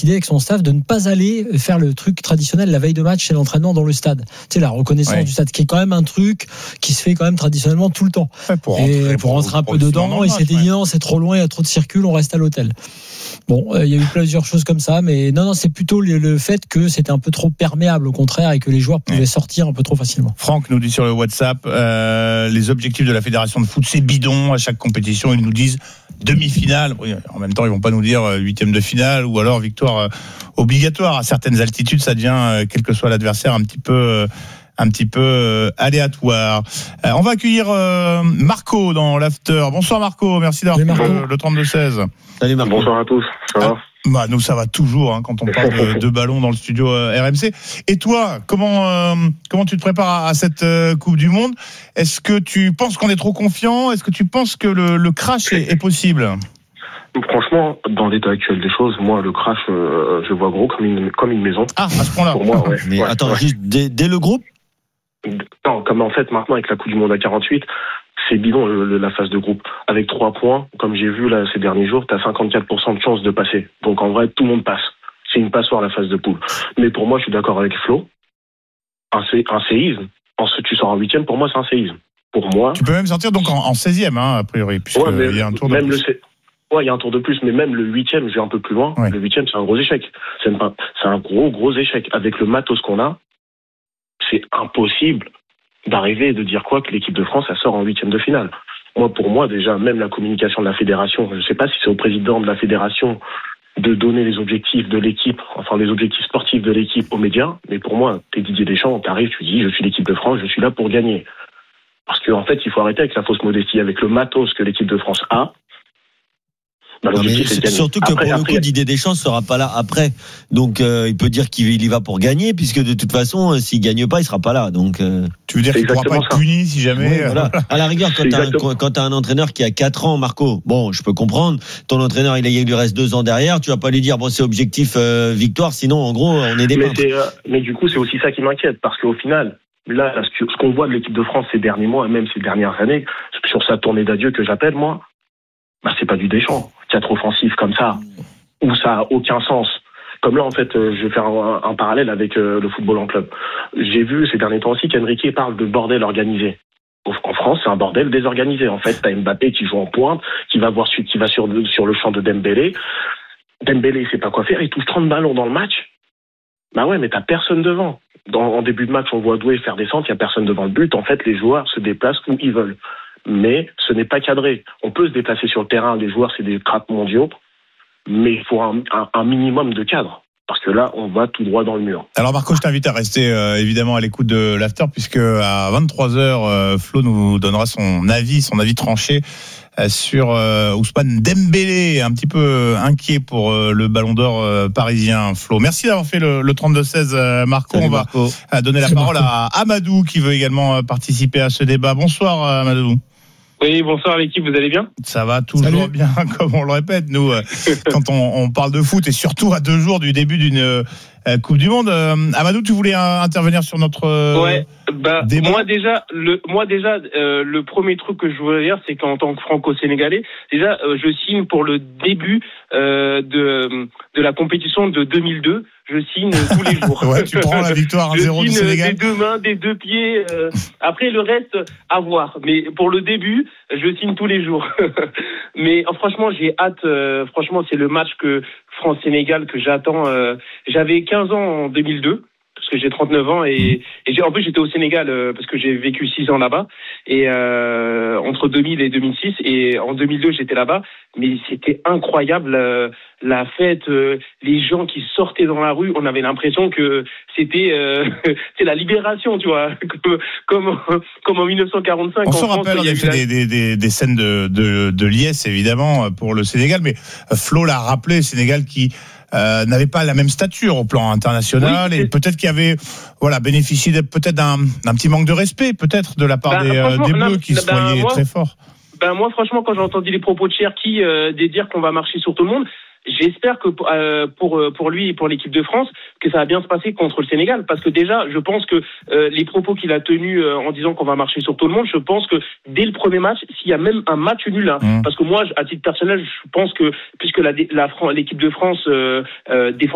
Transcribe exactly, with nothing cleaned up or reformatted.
décidé avec son staff de ne pas aller faire le truc traditionnel la veille de match, c'est l'entraînement dans le stade. Tu sais, la reconnaissance ouais. du stade, qui est quand même un truc qui se fait quand même traditionnellement tout le temps. Ouais, pour rentrer, et pour, pour rentrer un pour peu dedans, il s'était ouais. dit non, c'est trop loin, il y a trop de circules, on reste à l'hôtel. Bon, il euh, y a eu plusieurs choses comme ça, mais non, non, c'est plutôt le, le fait que c'était un peu trop perméable, au contraire, et que les joueurs pouvaient ouais. sortir un peu trop facilement. Franck nous dit sur le WhatsApp, euh, les objectifs de la Fédération de foot, c'est bidon à chaque compétition. Ils nous disent demi-finale. Oui, en même temps, ils vont pas nous dire huitième de finale ou alors victoire euh, obligatoire. À certaines altitudes, ça devient, euh, quel que soit l'adversaire, un petit peu... Euh, un petit peu euh, aléatoire. Euh, on va accueillir euh, Marco dans l'after. Bonsoir Marco, merci d'avoir fait le, le trente-deux seize. Salut Marco. Bonsoir à tous, ça va? Ah, bah, nous ça va toujours hein, quand on parle de, de ballon dans le studio euh, R M C. Et toi, comment euh, comment tu te prépares à, à cette euh, Coupe du Monde? Est-ce que tu penses qu'on est trop confiant? Est-ce que tu penses que le, le crash est, est possible? Franchement, dans l'état actuel des choses, moi, le crash, euh, je vois gros comme une, comme une maison. Ah, à ce point-là. Pour moi, ouais. Mais ouais, attends, ouais. juste dès, dès le groupe? Non, comme en fait maintenant avec la Coupe du Monde à quarante-huit, c'est bidon le, le, la phase de groupe. Avec trois points, comme j'ai vu là ces derniers jours, t'as cinquante-quatre pour cent de chance de passer. Donc en vrai, tout le monde passe. C'est une passoire la phase de poule. Mais pour moi, je suis d'accord avec Flo. Un, un séisme. Ensuite, tu sors en huitième. Pour moi, c'est un séisme. Pour moi. Tu peux même sortir donc en, en seizième, hein, a priori, puisque ouais, mais, il y a un tour de même plus. Le, ouais, il y a un tour de plus, mais même le huitième, je vais un peu plus loin. Ouais. Le huitième, c'est un gros échec. C'est, une, c'est un gros, gros échec. Avec le matos qu'on a, c'est impossible d'arriver et de dire quoi que l'équipe de France, elle sort en huitième de finale. Moi, pour moi, déjà, même la communication de la fédération, je ne sais pas si c'est au président de la fédération de donner les objectifs de l'équipe, enfin les objectifs sportifs de l'équipe aux médias, mais pour moi, t'es Didier Deschamps, t'arrives, tu dis, je suis l'équipe de France, je suis là pour gagner. Parce qu'en fait, il faut arrêter avec la fausse modestie, avec le matos que l'équipe de France a. Bah, non, mais surtout que après, pour après, le coup, Didier Deschamps ne sera pas là après. Donc, euh, il peut dire qu'il y va pour gagner, puisque de toute façon, euh, s'il ne gagne pas, il ne sera pas là. Donc, euh... Tu veux dire qu'il ne pourra pas être puni si jamais... Oui, voilà. À la rigueur, quand tu as un, un entraîneur qui a quatre ans, Marco, bon, je peux comprendre, ton entraîneur, il, a, il lui reste deux ans derrière, tu ne vas pas lui dire, bon, c'est objectif euh, victoire, sinon, en gros, on est des mais, euh, mais du coup, c'est aussi ça qui m'inquiète, parce qu'au final... Là, ce qu'on voit de l'équipe de France ces derniers mois, et même ces dernières années, sur sa tournée d'adieu que j'appelle, moi, bah, c'est pas du Deschamps. Quatre offensifs comme ça, où ça a aucun sens. Comme là, en fait, euh, je vais faire un, un parallèle avec euh, le football en club. J'ai vu ces derniers temps aussi qu'Enrique parle de bordel organisé. En France, c'est un bordel désorganisé. En fait, t'as Mbappé qui joue en pointe, qui va voir qui va sur, sur le champ de Dembélé. Dembélé, il sait pas quoi faire, il touche trente ballons dans le match. Bah ouais, mais t'as personne devant. Dans, en début de match, on voit Doué faire des centres, il n'y a personne devant le but. En fait, les joueurs se déplacent où ils veulent. Mais ce n'est pas cadré. On peut se déplacer sur le terrain, les joueurs, c'est des crapes mondiaux, mais il faut un, un, un minimum de cadre. Parce que là, on va tout droit dans le mur. Alors Marco, je t'invite à rester euh, évidemment à l'écoute de l'after, puisque à vingt-trois heures, euh, Flo nous donnera son avis, son avis tranché euh, sur euh, Ousmane Dembélé, un petit peu inquiet pour euh, le Ballon d'Or euh, parisien. Flo, merci d'avoir fait le, le trente-deux seize, euh, Marco. Salut, on va Marco. donner la parole à Amadou qui veut également participer à ce débat. Bonsoir Amadou. Oui, bonsoir l'équipe, vous allez bien? Ça va toujours Salut. bien, comme on le répète, nous, quand on, on parle de foot, et surtout à deux jours du début d'une euh, Coupe du Monde. Euh, Amadou, tu voulais euh, intervenir sur notre euh, ouais, bah, débat? Moi déjà, le, moi déjà, euh, le premier truc que je voulais dire, c'est qu'en tant que franco-sénégalais, déjà, euh, je signe pour le début euh, de, de la compétition de deux mille deux. Je signe tous les jours. Ouais, tu prends la victoire un zéro du Sénégal. Des deux mains, des deux pieds. Euh, après, le reste, à voir. Mais pour le début, je signe tous les jours. Mais euh, franchement, j'ai hâte. Euh, franchement, c'est le match que France-Sénégal que j'attends. Euh, j'avais quinze ans en deux mille deux. Parce que j'ai trente-neuf ans et, et j'ai, en plus j'étais au Sénégal euh, parce que j'ai vécu six ans là-bas et euh, entre deux mille et deux mille six et en deux mille deux j'étais là-bas, mais c'était incroyable euh, la fête, euh, les gens qui sortaient dans la rue, on avait l'impression que c'était euh, c'est la libération, tu vois, comme comme, comme en dix-neuf cent quarante-cinq. On en se France, rappelle en effet des, des, des, des scènes de, de, de liesse évidemment pour le Sénégal, mais Flo l'a rappelé, Sénégal qui Euh, n'avait pas la même stature au plan international oui, et peut-être qu'il y avait voilà bénéficié de, peut-être d'un, d'un petit manque de respect peut-être de la part ben, des, euh, des Bleus non, qui ben, se voyaient moi, très forts. Ben moi franchement quand j'ai entendu les propos de Cherki euh, de dire qu'on va marcher sur tout le monde, j'espère que euh, pour pour lui et pour l'équipe de France que ça va bien se passer contre le Sénégal parce que déjà je pense que euh, les propos qu'il a tenus euh, en disant qu'on va marcher sur tout le monde, je pense que dès le premier match, s'il y a même un match nul là, mmh. parce que moi à titre personnel je pense que puisque la, la l'équipe de France euh, euh, défend